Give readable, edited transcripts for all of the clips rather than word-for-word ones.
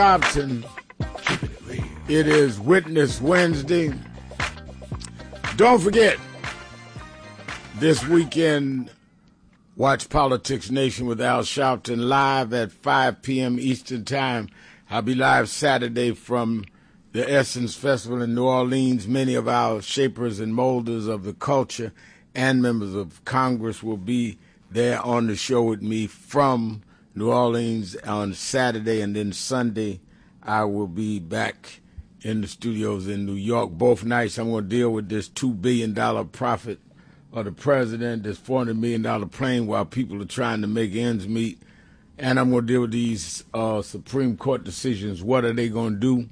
Thompson. It is Witness Wednesday. Don't forget, this weekend, watch Politics Nation with Al Sharpton live at 5 p.m. Eastern Time. I'll be live Saturday from the Essence Festival in New Orleans. Many of our shapers and molders of the culture and members of Congress will be there on the show with me from New Orleans on Saturday, and then Sunday I will be back in the studios in New York. Both nights I'm going to deal with this $2 billion profit of the president, this $400 million plane while people are trying to make ends meet. And I'm going to deal with these Supreme Court decisions. What are they going to do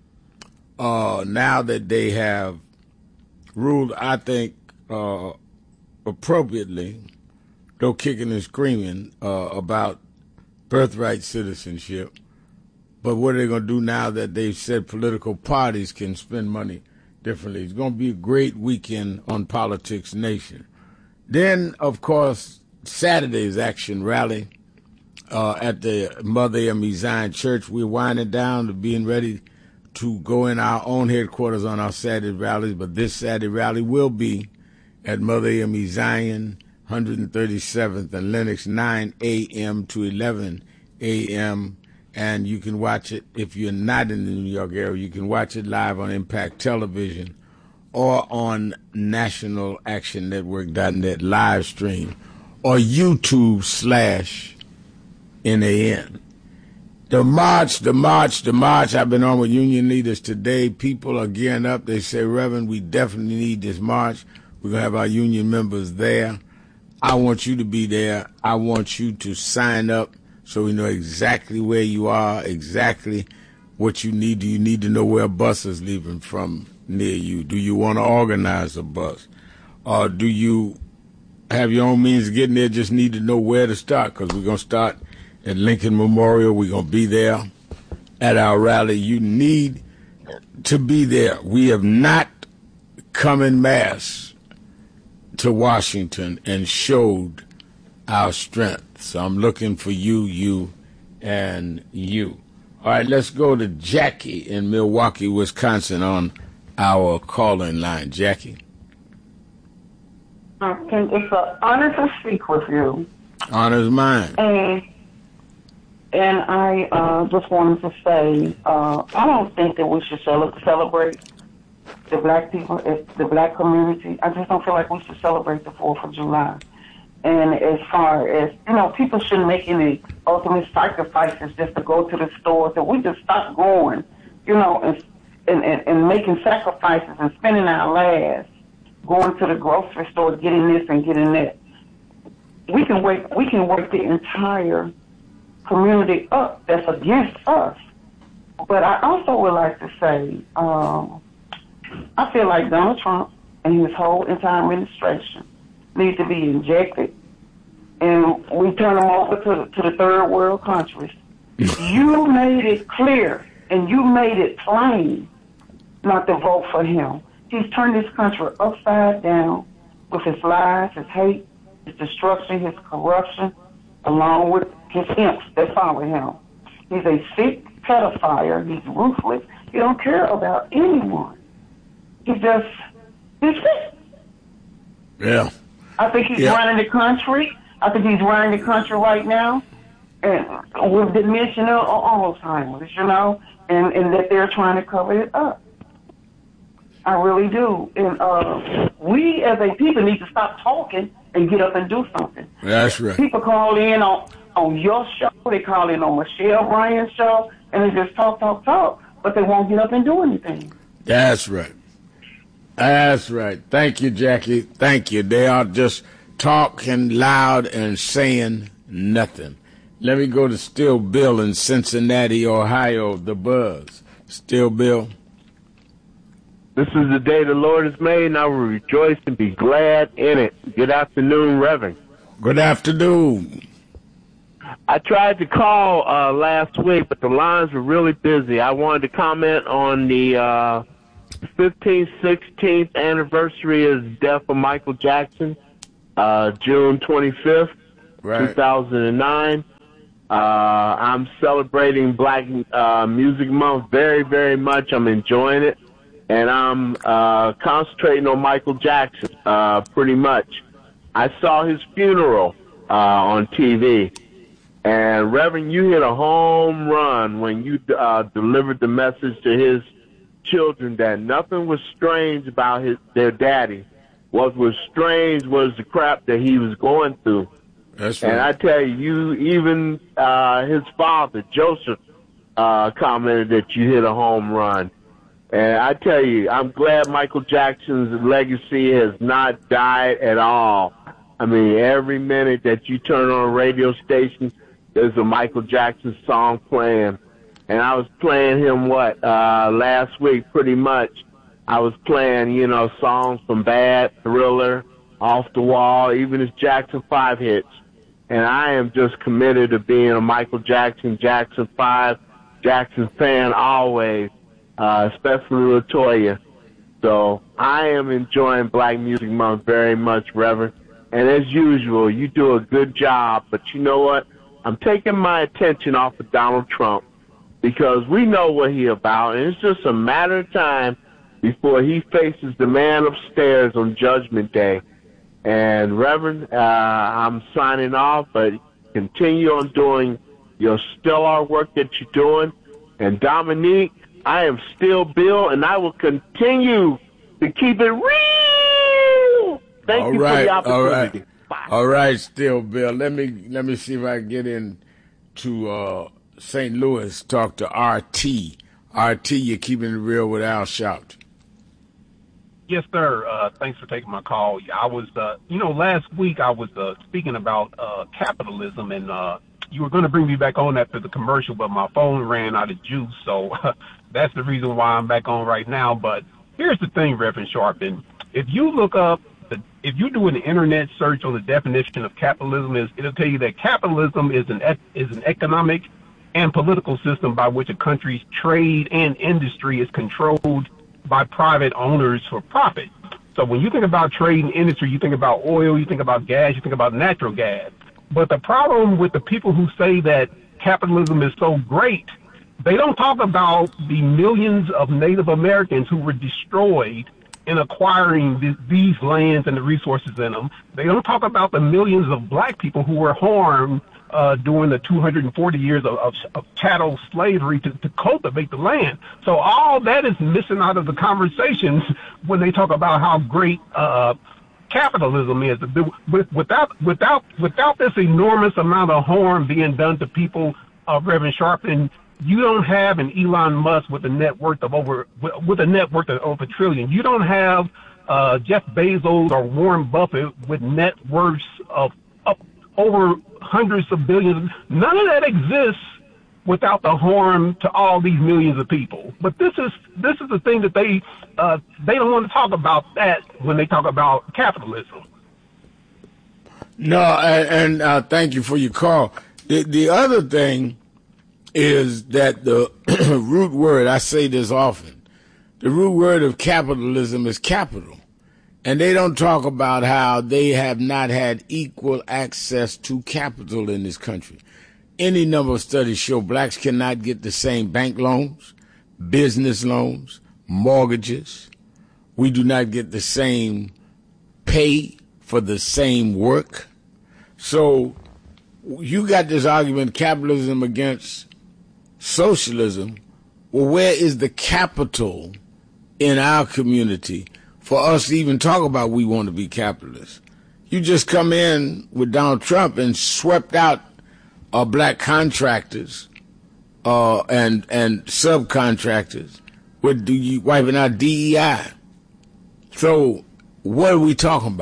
now that they have ruled, I think, appropriately, though kicking and screaming, about birthright citizenship. But what are they going to do now that they've said political parties can spend money differently? It's going to be a great weekend on Politics Nation. Then, of course, Saturday's action rally at the Mother M.E. Zion Church. We're winding down to being ready to go in our own headquarters on our Saturday rallies, but this Saturday rally will be at Mother M.E. Zion, 137th and Lenox, 9 a.m. to 11 a.m., and you can watch it if you're not in the New York area. You can watch it live on Impact Television or on nationalactionnetwork.net live stream or YouTube/NAN. The march. I've been on with union leaders today. People are gearing up. They say, Reverend, we definitely need this march. We're going to have our union members there. I want you to be there. I want you to sign up so we know exactly where you are, exactly what you need. Do you need to know where a bus is leaving from near you? Do you want to organize a bus? Or do you have your own means of getting there, just need to know where to start? Because we're going to start at Lincoln Memorial. We're going to be there at our rally. You need to be there. We have not come en masse to Washington and showed our strength. So I'm looking for you, and you. All right, let's go to Jackie in Milwaukee, Wisconsin on our call-in line. Jackie. It's an honor to speak with you. Honor's mine. And I just wanted to say, I don't think that we should celebrate the black people, the black community. I just don't feel like we should celebrate the 4th of July. And as far as, people shouldn't make any ultimate sacrifices just to go to the stores. That we just stop going, and making sacrifices and spending our lives going to the grocery store, getting this and getting that. We can wake the entire community up that's against us. But I also would like to say, I feel like Donald Trump and his whole entire administration need to be injected, and we turn them over to the third world countries. You made it clear and you made it plain not to vote for him. He's turned this country upside down with his lies, his hate, his destruction, his corruption, along with his imps that follow him. He's a sick pedophile. He's ruthless. He don't care about anyone. He's sick. Yeah. I think he's running the country. I think he's running the country right now, and with dementia or Alzheimer's, and that they're trying to cover it up. I really do. And we as a people need to stop talking and get up and do something. That's right. People call in on your show, they call in on Michelle Bryan's show, and they just talk, but they won't get up and do anything. That's right. That's right. Thank you, Jackie. Thank you. They are just talking loud and saying nothing. Let me go to Still Bill in Cincinnati, Ohio, the Buzz. Still Bill. This is the day the Lord has made, and I will rejoice and be glad in it. Good afternoon, Reverend. Good afternoon. I tried to call last week, but the lines were really busy. I wanted to comment on the 15th, 16th anniversary of the death of Michael Jackson, June 25th, 2009. I'm celebrating Black Music Month very, very much. I'm enjoying it. And I'm concentrating on Michael Jackson pretty much. I saw his funeral on TV. And, Reverend, you hit a home run when you delivered the message to his children that nothing was strange about their daddy. What was strange was the crap that he was going through. That's right. And I tell you, even his father, Joseph, commented that you hit a home run. And I tell you, I'm glad Michael Jackson's legacy has not died at all. I mean, every minute that you turn on a radio station, there's a Michael Jackson song playing. And I was playing him, last week pretty much. I was playing, songs from Bad, Thriller, Off the Wall, even his Jackson 5 hits. And I am just committed to being a Michael Jackson, Jackson 5, Jackson fan always, especially LaToya. So I am enjoying Black Music Month very much, Reverend. And as usual, you do a good job. But you know what? I'm taking my attention off of Donald Trump because we know what he's about, and it's just a matter of time before he faces the man upstairs on Judgment Day. And, Reverend, I'm signing off, but continue on doing your stellar work that you're doing. And, Dominique, I am still Bill, and I will continue to keep it real. Thank you for the opportunity. Bye. All right, still Bill. Let me see if I can get into St. Louis, talk to RT. RT, you're keeping it real with Al Shout. Yes, sir. Thanks for taking my call. I was, last week I was speaking about capitalism, and you were going to bring me back on after the commercial, but my phone ran out of juice, so that's the reason why I'm back on right now. But here's the thing, Reverend Sharpton. If you look up, if you do an internet search on the definition of capitalism, it'll tell you that capitalism is an economic and political system by which a country's trade and industry is controlled by private owners for profit. So when you think about trade and industry, you think about oil, you think about gas, you think about natural gas. But the problem with the people who say that capitalism is so great, they don't talk about the millions of Native Americans who were destroyed in acquiring these lands and the resources in them. They don't talk about the millions of black people who were harmed during the 240 years of chattel slavery to cultivate the land. So all that is missing out of the conversations when they talk about how great capitalism is. Without this enormous amount of harm being done to people, Reverend Sharpton, you don't have an Elon Musk with a net worth of over a trillion. You don't have Jeff Bezos or Warren Buffett with net worths of over hundreds of billions. None of that exists without the harm to all these millions of people. But this is the thing that they don't want to talk about that when they talk about capitalism. No, and thank you for your call. The other thing is that the root word, I say this often, the root word of capitalism is capital. And they don't talk about how they have not had equal access to capital in this country. Any number of studies show blacks cannot get the same bank loans, business loans, mortgages. We do not get the same pay for the same work. So you got this argument, capitalism against socialism. Well, where is the capital in our community for us to even talk about we want to be capitalists? You just come in with Donald Trump and swept out black contractors and subcontractors with wiping out DEI. So what are we talking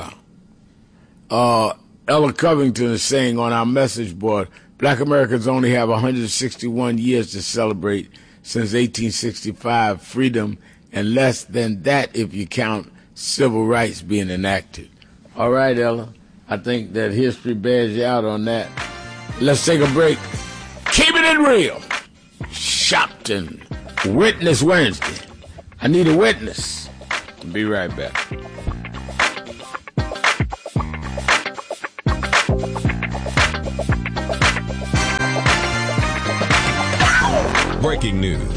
about? Ella Covington is saying on our message board, Black Americans only have 161 years to celebrate since 1865 freedom, and less than that if you count civil rights being enacted. All right, Ella, I think that history bears you out on that. Let's take a break. Keeping it real. Shopton. Witness Wednesday. I need a witness. Be right back. Breaking news.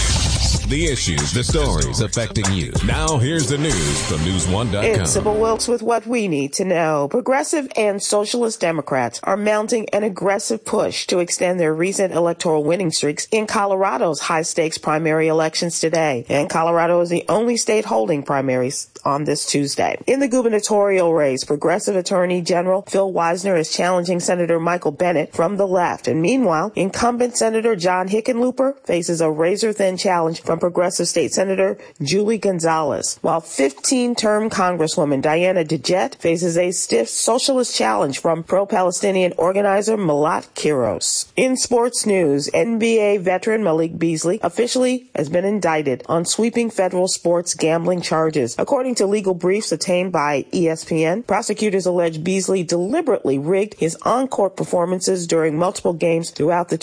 The issues, the stories affecting you. Now here's the news from News1.com. It's Sybil Wilkes with what we need to know. Progressive and socialist Democrats are mounting an aggressive push to extend their recent electoral winning streaks in Colorado's high-stakes primary elections today. And Colorado is the only state holding primaries on this Tuesday. In the gubernatorial race, progressive Attorney General Phil Weisner is challenging Senator Michael Bennet from the left. And meanwhile, incumbent Senator John Hickenlooper faces a razor-thin challenge from progressive state Senator Julie Gonzalez, while 15-term Congresswoman Diana DeJette faces a stiff socialist challenge from pro-Palestinian organizer Malat Kiros. In sports news, NBA veteran Malik Beasley officially has been indicted on sweeping federal sports gambling charges. According to legal briefs obtained by ESPN, prosecutors allege Beasley deliberately rigged his on-court performances during multiple games throughout the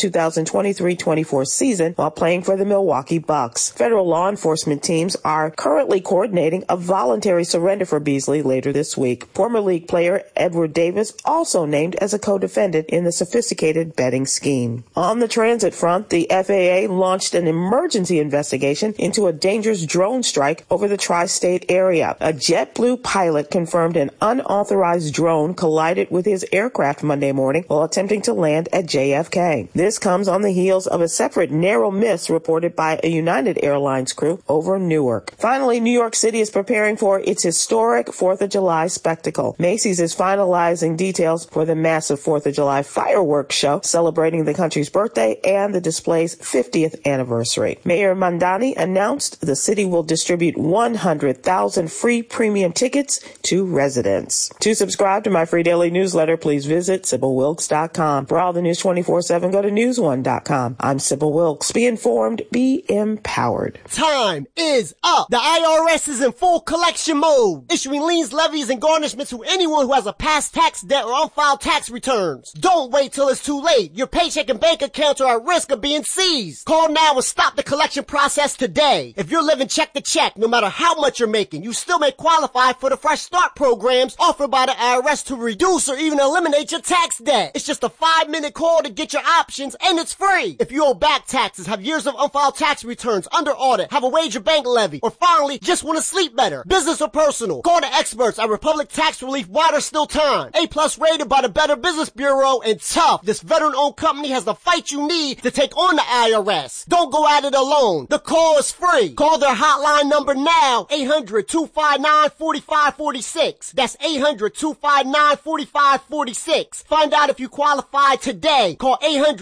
2023-24 season while playing for the Milwaukee Bucks. Federal law enforcement teams are currently coordinating a voluntary surrender for Beasley later this week. Former league player Edward Davis also named as a co-defendant in the sophisticated betting scheme. On the transit front, the FAA launched an emergency investigation into a dangerous drone strike over the tri-state area. A JetBlue pilot confirmed an unauthorized drone collided with his aircraft Monday morning while attempting to land at JFK. This comes on the heels of a separate narrow miss reported by a United Airlines crew over Newark. Finally, New York City is preparing for its historic 4th of July spectacle. Macy's is finalizing details for the massive 4th of July fireworks show celebrating the country's birthday and the display's 50th anniversary. Mayor Mamdani announced the city will distribute 100,000 free premium tickets to residents. To subscribe to my free daily newsletter, please visit SybilWilkes.com. For all the news 24/7, go to News1.com. I'm Sybil Wilkes. Be informed, be empowered. Time is up. The IRS is in full collection mode, issuing liens, levies, and garnishments to anyone who has a past tax debt or unfiled tax returns. Don't wait till it's too late. Your paycheck and bank accounts are at risk of being seized. Call now and stop the collection process today. If you're living check to check, no matter how much you're making, you still may qualify for the Fresh Start programs offered by the IRS to reduce or even eliminate your tax debt. It's just a 5-minute call to get your options, and it's free. If you owe back taxes, have years of unfiled tax returns, under audit, have a wage or bank levy, or finally just want to sleep better, business or personal, call the experts at Republic Tax Relief while there's still time. A+ rated by the Better Business Bureau, and tough. This veteran-owned company has the fight you need to take on the IRS. Don't go at it alone. The call is free. Call their hotline number now, 800-259-4546. That's 800-259-4546. Find out if you qualify today. Call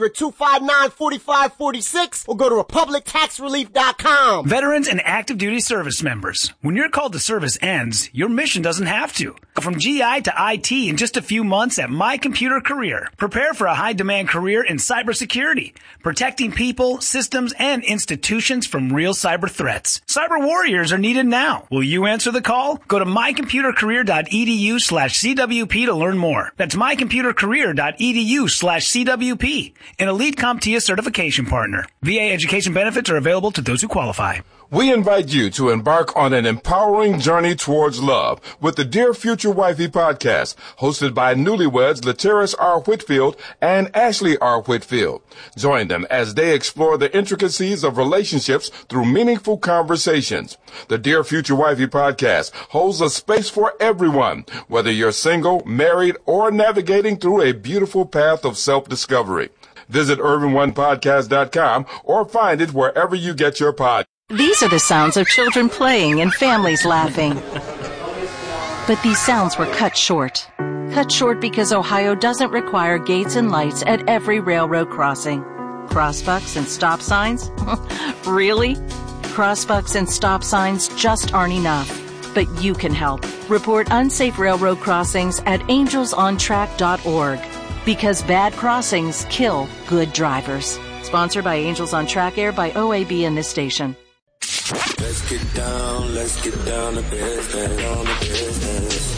800-259-4546 or go to republictaxrelief.com. Veterans and active duty service members, when your call to service ends, your mission doesn't have to. Go from GI to IT in just a few months at My Computer Career. Prepare for a high-demand career in cybersecurity, protecting people, systems, and institutions from real cyber threats. Cyber warriors are needed now. Will you answer the call? Go to mycomputercareer.edu/CWP to learn more. That's mycomputercareer.edu/CWP, an Elite CompTIA certification partner. VA education benefits are available to those who qualify. We invite you to embark on an empowering journey towards love with the Dear Future Wifey podcast, hosted by newlyweds Lateris R. Whitfield and Ashley R. Whitfield. Join them as they explore the intricacies of relationships through meaningful conversations. The Dear Future Wifey podcast holds a space for everyone, whether you're single, married, or navigating through a beautiful path of self-discovery. Visit UrbanOnePodcast.com or find it wherever you get your podcast. These are the sounds of children playing and families laughing. But these sounds were cut short. Cut short because Ohio doesn't require gates and lights at every railroad crossing. Crossbucks and stop signs? Really? Crossbucks and stop signs just aren't enough. But you can help. Report unsafe railroad crossings at angelsontrack.org. Because bad crossings kill good drivers. Sponsored by Angels on Track, aired by OAB and this station. Let's get down to business.